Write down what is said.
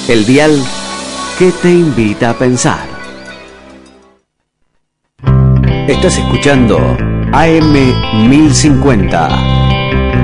El dial que te invita a pensar. Estás escuchando AM 1050